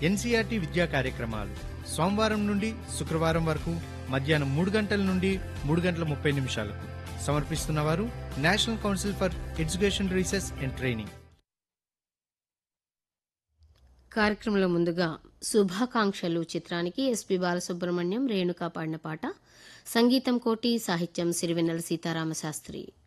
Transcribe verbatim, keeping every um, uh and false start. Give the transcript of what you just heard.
NCERT విద్యా కార్యక్రమాలు సోమవారం నుండి శుక్రవారం వరకు మధ్యాహ్నం మూడు గంటల నుండి మూడు గంటల ముప్పై నిమిషాలకు సమర్పిస్తున్నవారు national council for education research and training. కార్యక్రమంలో ముందుగా శుభాకాంక్షలు చిత్రానికి ఎస్పి బాలసుబ్రహ్మణ్యం రేణుకా పాడిన పాట, సంగీతం కోటి, సాహిత్యం సిరివెన్నెల సీతారామశాస్త్రి.